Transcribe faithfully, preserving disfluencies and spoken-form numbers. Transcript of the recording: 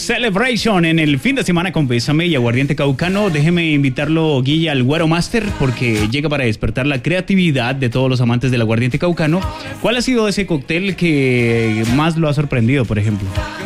Celebration en el fin de semana con Pésame y Aguardiente Caucano. Déjeme invitarlo, Guilla, al Guaro Master, porque llega para despertar la creatividad de todos los amantes del aguardiente caucano. ¿Cuál ha sido ese cóctel que más lo ha sorprendido, por ejemplo?